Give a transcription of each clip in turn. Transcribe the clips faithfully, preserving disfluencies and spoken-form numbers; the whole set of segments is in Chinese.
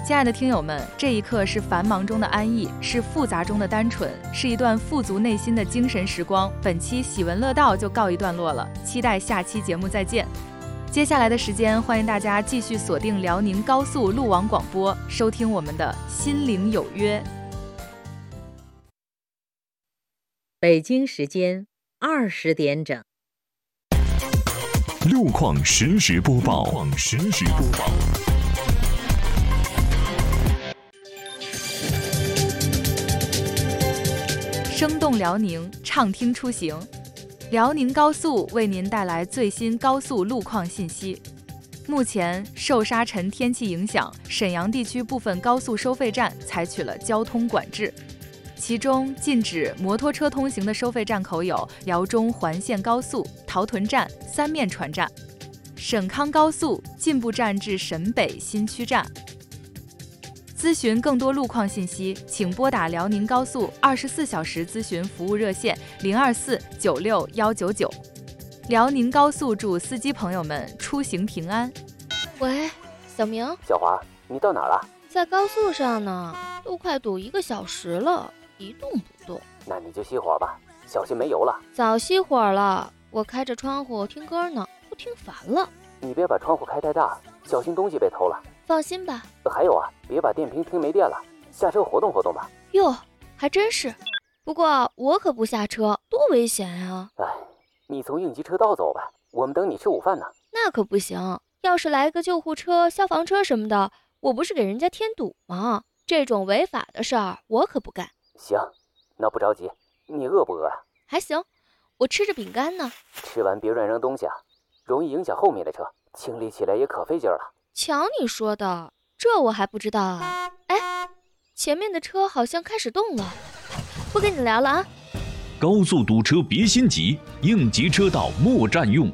亲爱的听友们，这一刻是繁忙中的安逸，是复杂中的单纯，是一段富足内心的精神时光。本期喜闻乐道就告一段落了，期待下期节目再见。接下来的时间，欢迎大家继续锁定辽宁高速路网广播，收听我们的心灵有约。 北京时间二十点整。 路况实时播报。路况实时播报。 生动辽宁，畅听出行。辽宁高速为您带来最新高速路况信息。目前受沙尘天气影响，沈阳地区部分高速收费站采取了交通管制，其中禁止摩托车通行的收费站口有辽中环线高速、陶屯站、三面船站；沈康高速进步站至沈北新区站。咨询更多路况信息，请拨打辽宁高速二十四小时咨询服务热线零二四九六幺九九。辽宁高速祝司机朋友们出行平安。 喂，小明。 小华，你到哪儿了？ 在高速上呢，都快堵一个小时了，一动不动。 那你就熄火吧，小心没油了。 早熄火了，我开着窗户听歌呢，都听烦了。 你别把窗户开太大，小心东西被偷了。 放心吧。 还有啊，别把电瓶听没电了，下车活动活动吧。 哟，还真是。不过我可不下车，多危险呀！ 哎，你从应急车道走吧，我们等你吃午饭呢。 那可不行，要是来个救护车、消防车什么的，我不是给人家添堵吗？这种违法的事儿我可不干。 行，那不着急，你饿不饿啊？ 还行，我吃着饼干呢。 吃完别乱扔东西啊，容易影响后面的车，清理起来也可费劲了。 瞧你说的，这我还不知道啊。哎，前面的车好像开始动了，不跟你聊了啊。 高速堵车别心急，应急车道莫占用。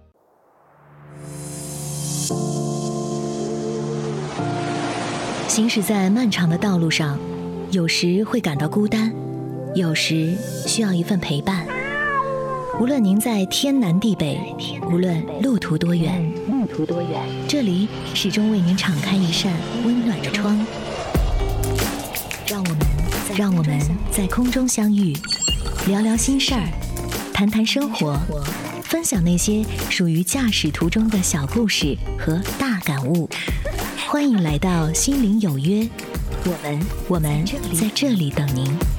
行驶在漫长的道路上，有时会感到孤单，有时需要一份陪伴。无论您在天南地北，无论路途多远，路途多远，这里始终为您敞开一扇温暖的窗。让我们让我们在空中相遇，聊聊心事儿，谈谈生活，分享那些属于驾驶途中的小故事和大感悟。欢迎来到心灵有约，我们我们在这里等您。